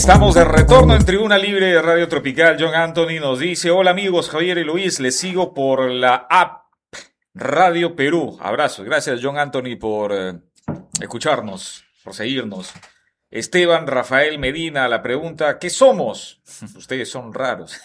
Estamos de retorno en Tribuna Libre de Radio Tropical. John Anthony nos dice: hola amigos, Javier y Luis, les sigo por la app Radio Perú. Abrazos, gracias John Anthony por escucharnos, por seguirnos. Esteban Rafael Medina, la pregunta: ¿qué somos? Ustedes son raros.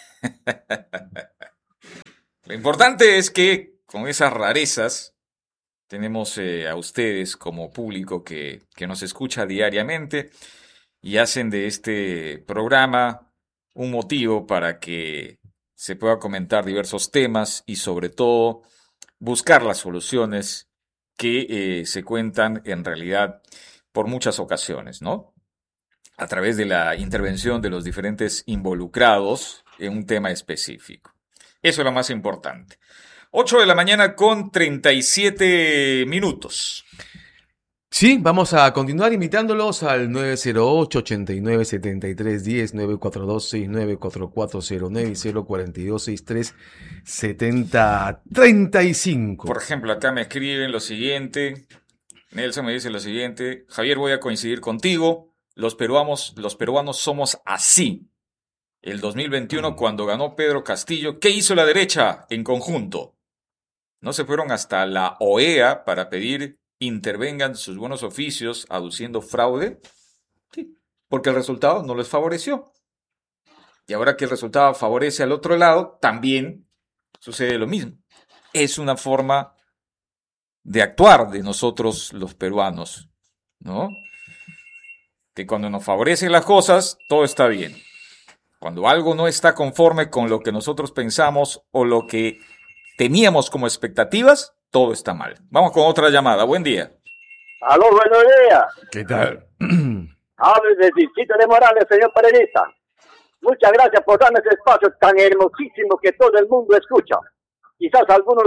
Lo importante es que con esas rarezas tenemos a ustedes como público que nos escucha diariamente y hacen de este programa un motivo para que se pueda comentar diversos temas y sobre todo buscar las soluciones que se cuentan en realidad por muchas ocasiones, ¿no? A través de la intervención de los diferentes involucrados en un tema específico. Eso es lo más importante. 8 de la mañana con 37 minutos. Sí, vamos a continuar invitándolos al 908-897310, 942-694409 y 042-63-70-35. Por ejemplo, acá me escriben lo siguiente. Nelson me dice lo siguiente: Javier, voy a coincidir contigo. Los peruanos somos así. El 2021, cuando ganó Pedro Castillo, ¿qué hizo la derecha en conjunto? ¿No se fueron hasta la OEA para pedir intervengan sus buenos oficios aduciendo fraude? Sí, porque el resultado no les favoreció. Y ahora que el resultado favorece al otro lado, también sucede lo mismo. Es una forma de actuar de nosotros los peruanos, ¿no? Que cuando nos favorecen las cosas, todo está bien. Cuando algo no está conforme con lo que nosotros pensamos o lo que teníamos como expectativas, todo está mal. Vamos con otra llamada. Buen día. Aló, buenos días. ¿Qué tal? Hable del distrito de Morales, señor periodista. Muchas gracias por darme ese espacio tan hermosísimo que todo el mundo escucha. Quizás a algunos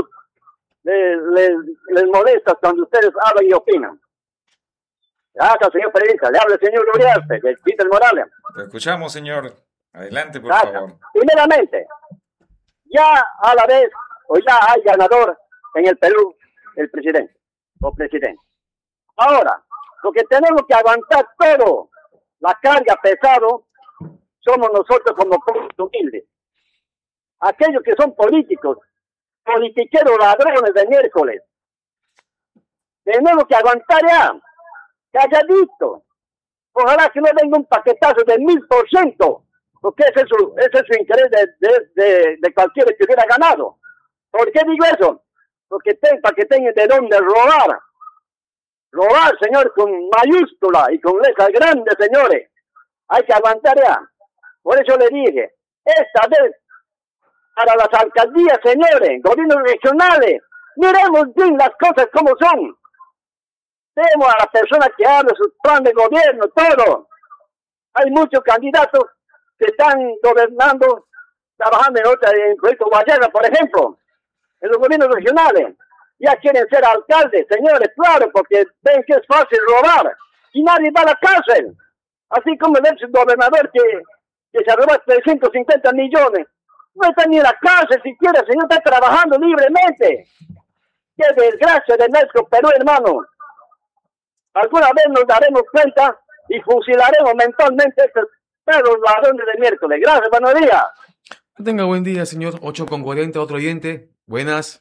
les molesta cuando ustedes hablan y opinan. Gracias, señor periodista. Le habla el señor Uriarte, del distrito de Morales. Lo escuchamos, señor. Adelante, por Gracias. favor. Primeramente, ya a la vez, o ya hay ganador en el Perú, el presidente, o presidente. Ahora, lo que tenemos que aguantar todo, la carga pesado, somos nosotros como pueblos humildes. Aquellos que son políticos, politiqueros ladrones de miércoles. Tenemos que aguantar ya, calladito. Ojalá que no venga un paquetazo del 1000%, porque ese es su interés de cualquiera que hubiera ganado. ¿Por qué digo eso? Porque para que tengan de dónde robar. Robar, señor, con mayúscula y con letras grandes, señores. Hay que aguantar ya. Por eso le dije, esta vez, para las alcaldías, señores, gobiernos regionales, miremos bien las cosas como son. Vemos a la persona que habla su plan de gobierno, todo. Hay muchos candidatos que están gobernando, trabajando en el proyecto Guayaga, por ejemplo, en los gobiernos regionales. Ya quieren ser alcaldes, señores, claro, porque ven que es fácil robar y nadie va a la cárcel. Así como el ex gobernador que se robó 350 millones. No está ni en la cárcel siquiera, señor, está trabajando libremente. Qué desgracia de nuestro Perú, hermano. Alguna vez nos daremos cuenta y fusilaremos mentalmente estos perros ladrones de miércoles. Gracias, buenos días. Tenga buen día, señor. 8:40, otro oyente. Buenas.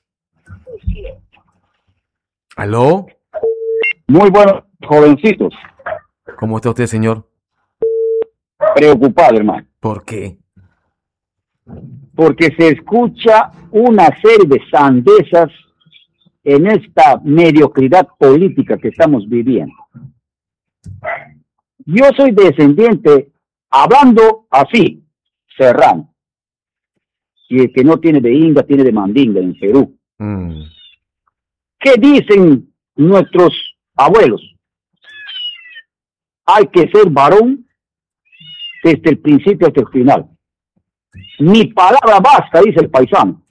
¿Aló? Muy buenos, jovencitos. ¿Cómo está usted, señor? Preocupado, hermano. ¿Por qué? Porque se escucha una serie de sandezas en esta mediocridad política que estamos viviendo. Yo soy descendiente, hablando así, serrano. Y el que no tiene de Inga, tiene de Mandinga en Perú. ¿Qué dicen nuestros abuelos? Hay que ser varón desde el principio hasta el final. Mi palabra basta, dice el paisano.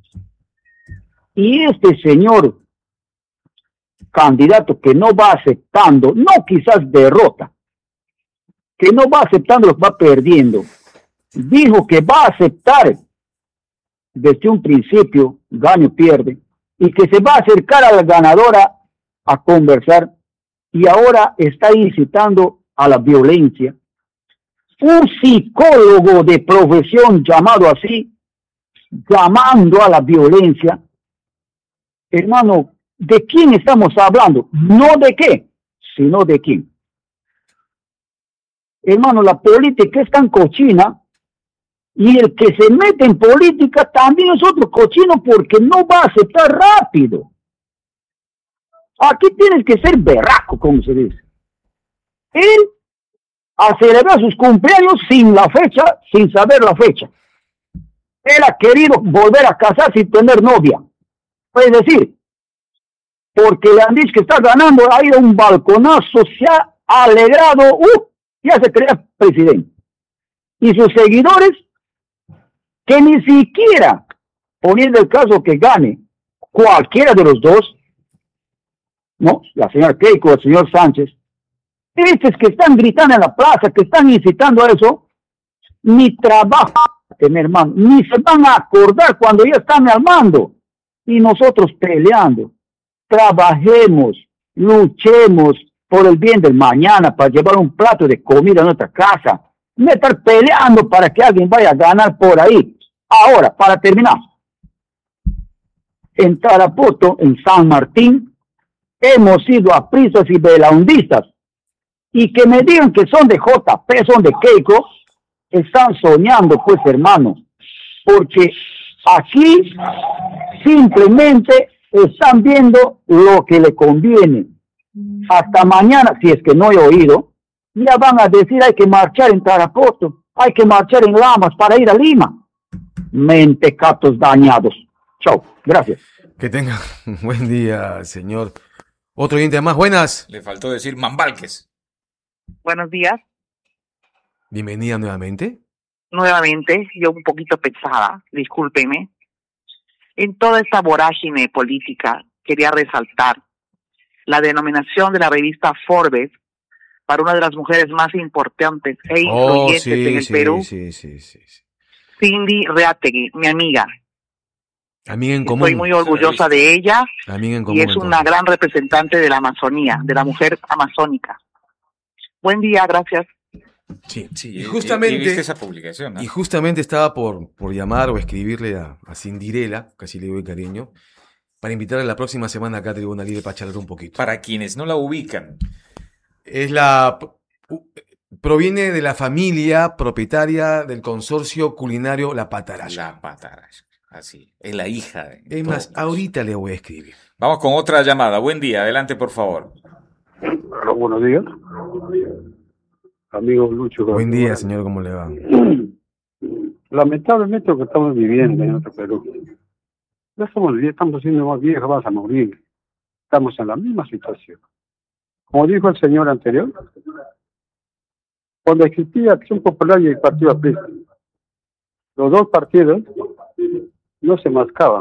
Y este señor candidato que no va aceptando, no quizás derrota, que no va aceptando lo que va perdiendo, dijo que va a aceptar desde un principio, gane o pierde, y que se va a acercar a la ganadora a conversar, y ahora está incitando a la violencia, un psicólogo de profesión llamado así, llamando a la violencia. Hermano, ¿de quién estamos hablando? No de qué, sino de quién. Hermano, la política es tan cochina, y el que se mete en política también es otro cochino porque no va a aceptar rápido. Aquí tienes que ser berraco, como se dice. Él a celebrar sus cumpleaños sin la fecha, sin saber la fecha. Él ha querido volver a casarse sin tener novia. Es decir, porque le han dicho que está ganando, ha ido a un balconazo, se ha alegrado, ya se crea presidente. Y sus seguidores, que ni siquiera, poniendo el caso que gane cualquiera de los dos, ¿no? La señora Keiko, el señor Sánchez, estos que están gritando en la plaza, que están incitando a eso, ni trabajo, mi hermano, ni se van a acordar cuando ya están al mando. Y nosotros peleando. Trabajemos, luchemos por el bien del mañana para llevar un plato de comida a nuestra casa. No estar peleando para que alguien vaya a ganar por ahí. Ahora, para terminar, en Tarapoto, en San Martín, hemos ido a prisas y belaundistas, y que me digan que son de JP, son de Keiko, están soñando, pues, hermano, porque aquí simplemente están viendo lo que le conviene. Hasta mañana, si es que no he oído, ya van a decir hay que marchar en Tarapoto, hay que marchar en Lamas para ir a Lima. Mentecatos dañados. Chao, gracias. Que tenga un buen día, señor. Otro oyente más, buenas. Le faltó decir Mambalques. Buenos días. Bienvenida nuevamente. Nuevamente, yo un poquito pesada, discúlpeme. En toda esta vorágine política, quería resaltar la denominación de la revista Forbes para una de las mujeres más importantes e influyentes en el Perú. Sí. Cindy Reategui, mi amiga. Amiga en común. Estoy muy orgullosa de ella. Amiga en común, y es una gran representante de la Amazonía, de la mujer amazónica. Buen día, gracias. Sí, Sí, y justamente, y viste esa publicación, ¿no? y justamente estaba por llamar o escribirle a Cindirela, casi le digo de cariño, para invitarle la próxima semana acá a Tribuna Libre para charlar un poquito. Para quienes no la ubican. Proviene de la familia propietaria del consorcio culinario La Patarasca. La Patarasca. Así. Es la hija de. Es más, ahorita le voy a escribir. Vamos con otra llamada. Buen día. Adelante, por favor. Hola, buenos días. Amigo Lucho. Buen día, señor. ¿Cómo le va? Lamentablemente lo que estamos viviendo en nuestro Perú. Ya estamos siendo más viejos, vas a morir. Estamos en la misma situación. Como dijo el señor anterior, cuando existía Acción Popular y el Partido Aprista, los dos partidos no se mascaban.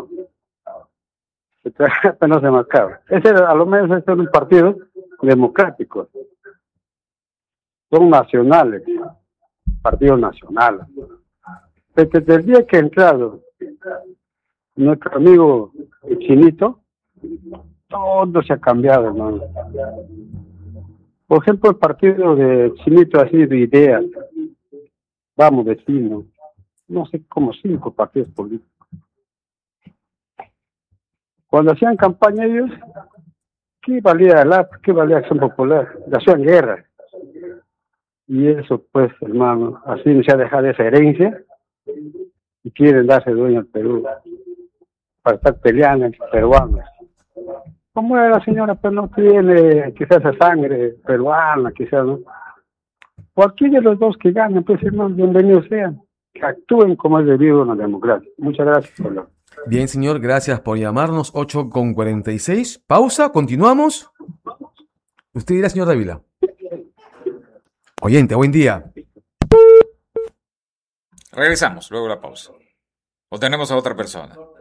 No se mascaban. A lo menos ese era un partido democrático. Son nacionales, partidos nacionales. Desde el día que ha entrado nuestro amigo Chinito, todo se ha cambiado, hermano. Por ejemplo, el partido de Chinito ha sido ideas, vamos, vecinos, no sé, como 5 partidos políticos. Cuando hacían campaña ellos, ¿qué valía Acción Popular? Hacían guerra. Y eso, pues, hermano, así no se ha dejado esa herencia y quieren darse dueño al Perú para estar peleando entre peruanos. Como la señora, pues no tiene quizás esa sangre peruana, quizás, ¿no? Cualquiera de los dos que ganen, pues, hermano, bienvenidos sean. Que actúen como es debido en la democracia. Muchas gracias por la... Bien, señor, gracias por llamarnos. 8:46. Pausa, continuamos. Usted dirá, señor Dávila. Oyente, buen día. Regresamos luego de la pausa. O tenemos a otra persona.